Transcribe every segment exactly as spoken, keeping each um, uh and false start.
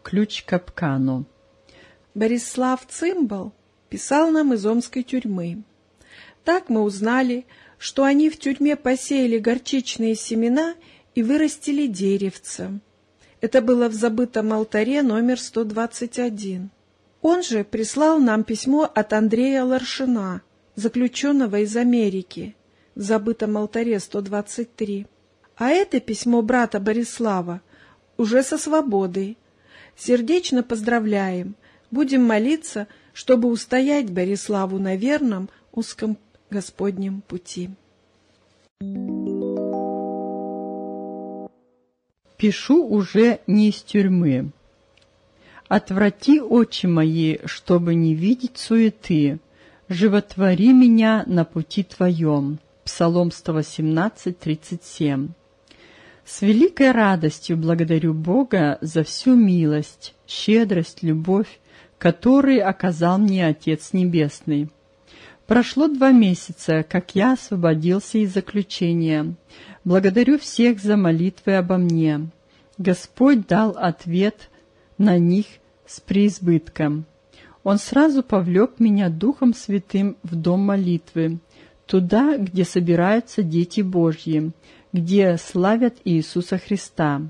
ключ к капкану. Борислав Цимбал писал нам из омской тюрьмы. Так мы узнали, что они в тюрьме посеяли горчичные семена и вырастили деревце. Это было в забытом алтаре номер сто двадцать один. Он же прислал нам письмо от Андрея Ларшина, заключенного из Америки, в забытом алтаре сто двадцать три. А это письмо брата Борислава уже со свободой. Сердечно поздравляем. Будем молиться, чтобы устоять Бориславу на верном узком Господнем пути. Пишу уже не из тюрьмы. Отврати очи мои, чтобы не видеть суеты. Животвори меня на пути Твоем. Псалом сто восемнадцать, тридцать семь. С великой радостью благодарю Бога за всю милость, щедрость, любовь, которые оказал мне Отец Небесный. Прошло два месяца, как я освободился из заключения. Благодарю всех за молитвы обо мне. Господь дал ответ на них с преизбытком. Он сразу повлек меня Духом Святым в дом молитвы, туда, где собираются дети Божьи, где славят Иисуса Христа.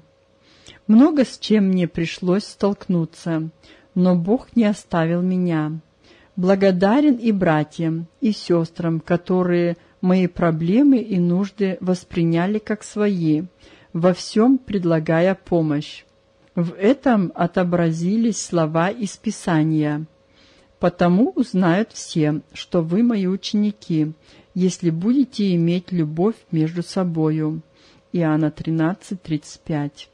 Много с чем мне пришлось столкнуться, но Бог не оставил меня. Благодарен и братьям, и сестрам, которые мои проблемы и нужды восприняли как свои, во всем предлагая помощь. В этом отобразились слова из Писания. «Потому узнают все, что вы мои ученики, если будете иметь любовь между собою». Иоанна тринадцать, тридцать пять.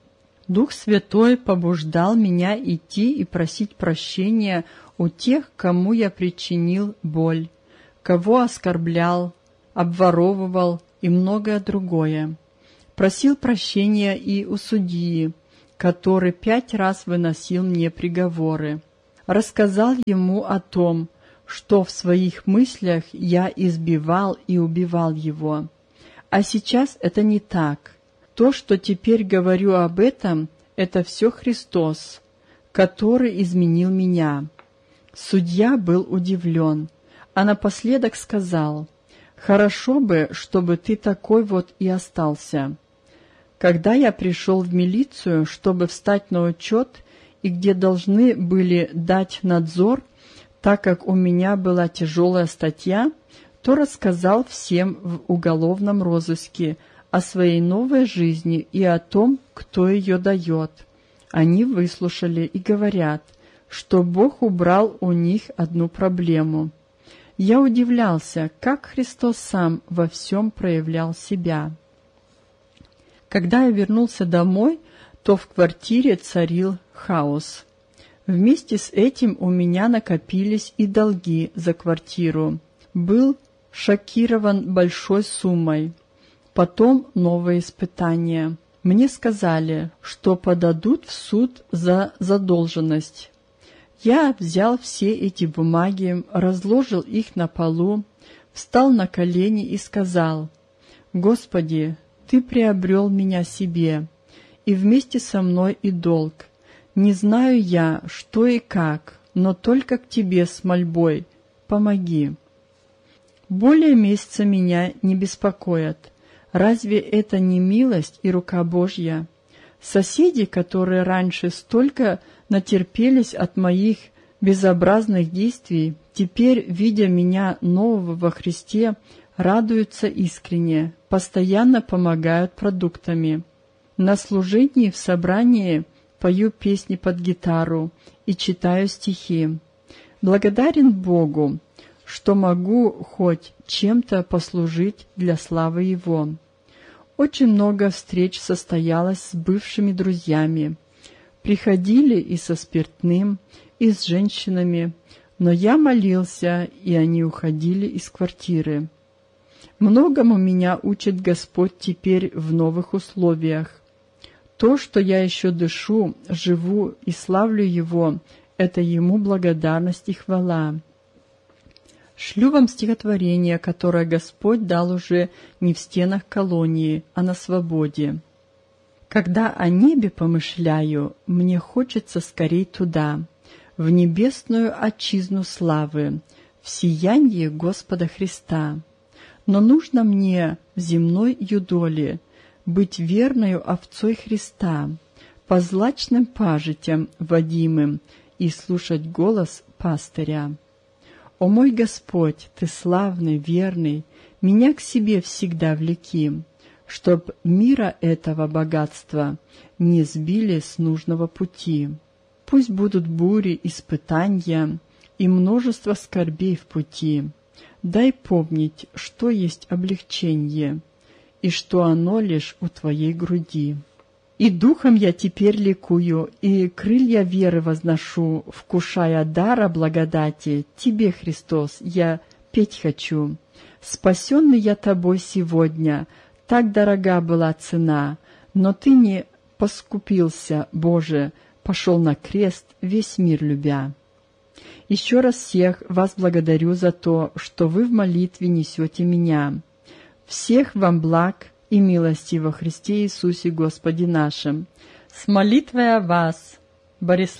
Дух Святой побуждал меня идти и просить прощения у тех, кому я причинил боль, кого оскорблял, обворовывал и многое другое. Просил прощения и у судьи, который пять раз выносил мне приговоры. Рассказал ему о том, что в своих мыслях я избивал и убивал его. А сейчас это не так. То, что теперь говорю об этом, это все Христос, который изменил меня. Судья был удивлен, а напоследок сказал: «Хорошо бы, чтобы ты такой вот и остался». Когда я пришел в милицию, чтобы встать на учет, и где должны были дать надзор, так как у меня была тяжелая статья, то рассказал всем в уголовном розыске о своей новой жизни и о том, кто ее дает. Они выслушали и говорят, что Бог убрал у них одну проблему. Я удивлялся, как Христос сам во всем проявлял себя. Когда я вернулся домой, то в квартире царил хаос. Вместе с этим у меня накопились и долги за квартиру. Был шокирован большой суммой. Потом новые испытания. Мне сказали, что подадут в суд за задолженность. Я взял все эти бумаги, разложил их на полу, встал на колени и сказал: «Господи, Ты приобрел меня себе, и вместе со мной и долг. Не знаю я, что и как, но только к Тебе с мольбой помоги». Более месяца меня не беспокоят. Разве это не милость и рука Божья? Соседи, которые раньше столько натерпелись от моих безобразных действий, теперь, видя меня нового во Христе, радуются искренне, постоянно помогают продуктами. На служении в собрании пою песни под гитару и читаю стихи. Благодарен Богу, что могу хоть чем-то послужить для славы Его. Очень много встреч состоялось с бывшими друзьями. Приходили и со спиртным, и с женщинами, но я молился, и они уходили из квартиры. Многому меня учит Господь теперь в новых условиях. То, что я еще дышу, живу и славлю Его, это Ему благодарность и хвала. Шлю вам стихотворение, которое Господь дал уже не в стенах колонии, а на свободе. Когда о небе помышляю, мне хочется скорей туда, в небесную отчизну славы, в сиянье Господа Христа. Но нужно мне в земной юдоле быть верною овцой Христа, по злачным пажитям водимым и слушать голос пастыря. О мой Господь, Ты славный, верный, меня к себе всегда влеки, чтоб мира этого богатства не сбили с нужного пути. Пусть будут бури, испытания и множество скорбей в пути. Дай помнить, что есть облегчение, и что оно лишь у Твоей груди. И духом я теперь ликую, и крылья веры возношу, вкушая дара благодати. Тебе, Христос, я петь хочу. Спасенный я Тобой сегодня, так дорога была цена, но Ты не поскупился, Боже, пошел на крест, весь мир любя. Еще раз всех вас благодарю за то, что вы в молитве несете меня. Всех вам благ и милости во Христе Иисусе Господе нашим. С молитвой о вас, Борислав